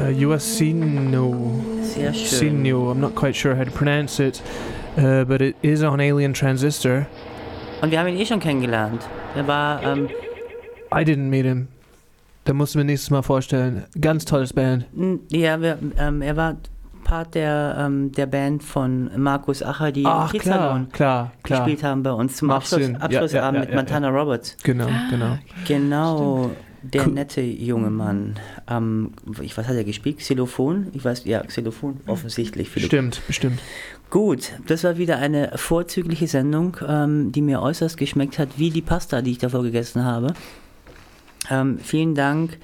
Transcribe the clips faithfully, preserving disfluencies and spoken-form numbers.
Uh, Uasino. Sehr schön. Sino. I'm not quite sure how to pronounce it, uh, but it is on Alien Transistor. Und wir haben ihn eh schon kennengelernt. Er war, ähm, I didn't meet him. Da musst du mir nächstes Mal vorstellen. Ganz tolles Band. ja, wir, ähm, er war Part der, ähm, der Band von Markus Acher, die Ach, im klar, klar, klar. gespielt haben bei uns zum Macht Abschluss, Sinn. Abschlussabend Ja, ja, ja, mit ja, Montana ja. Roberts. Genau, Ah, genau. okay. Genau, Stimmt. der Cool. nette junge Mann. Ähm, ich, was hat er gespielt? Xylophon? Ich weiß, ja, Xylophon, offensichtlich. Bestimmt, bestimmt. Gut, das war wieder eine vorzügliche Sendung, ähm, die mir äußerst geschmeckt hat, wie die Pasta, die ich davor gegessen habe. Ähm, vielen Dank,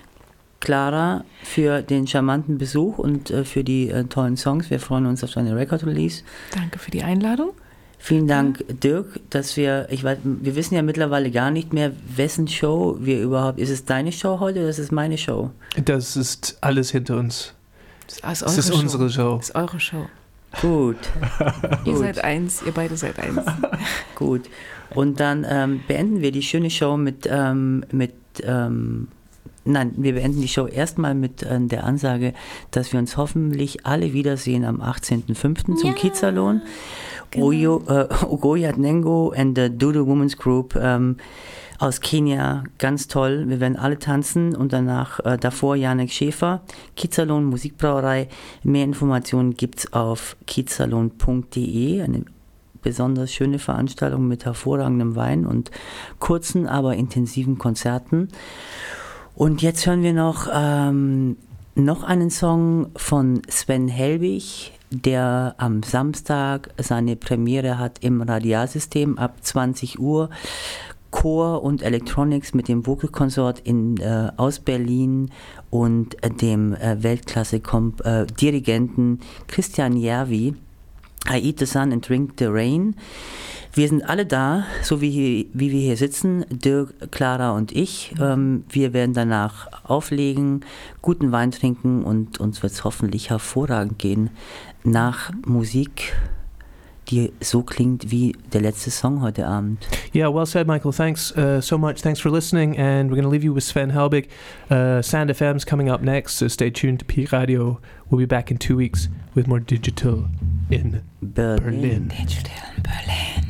Clara, für den charmanten Besuch und äh, für die äh, tollen Songs. Wir freuen uns auf deine Record-Release. Danke für die Einladung. Vielen Dank, Dirk, dass wir, ich weiß, wir wissen ja mittlerweile gar nicht mehr, wessen Show wir überhaupt, ist es deine Show heute oder ist es meine Show? Das ist alles hinter uns. Das ist, Das ist eure unsere Show. Das ist eure Show. Gut. Ihr Gut. seid eins, ihr beide seid eins. Gut. Und dann ähm, beenden wir die schöne Show mit, ähm, mit ähm, nein, wir beenden die Show erstmal mit äh, der Ansage, dass wir uns hoffentlich alle wiedersehen am achtzehnten fünften zum Ja. Kiez-Salon. Genau. Oyo, äh, Ogoyat Nengo and the Dodo Women's Group ähm, aus Kenia, ganz toll. Wir werden alle tanzen und danach äh, davor Janek Schäfer, Kiez-Salon, Musikbrauerei. Mehr Informationen gibt's auf kiezsalon punkt de, eine besonders schöne Veranstaltung mit hervorragendem Wein und kurzen, aber intensiven Konzerten. Und jetzt hören wir noch, ähm, noch einen Song von Sven Helbig, der am Samstag seine Premiere hat im Radialsystem ab zwanzig Uhr. Chor und Electronics mit dem Vocal Consort in, äh, aus Berlin und äh, dem äh, Weltklasse-Dirigenten äh, Christian Järvi. I eat the sun and drink the rain. Wir sind alle da, so wie, hier, wie wir hier sitzen, Dirk, Clara und ich. Ähm, wir werden danach auflegen, guten Wein trinken und uns wird es hoffentlich hervorragend gehen nach Musik, die so klingt wie der letzte Song heute Abend. Yeah, well said, Michael. Thanks uh, so much. Thanks for listening. And we're going to leave you with Sven Helbig. Uh, Sand F M's coming up next, so stay tuned to P Radio. We'll be back in two weeks with more digital in Berlin. Berlin. Digital in Berlin.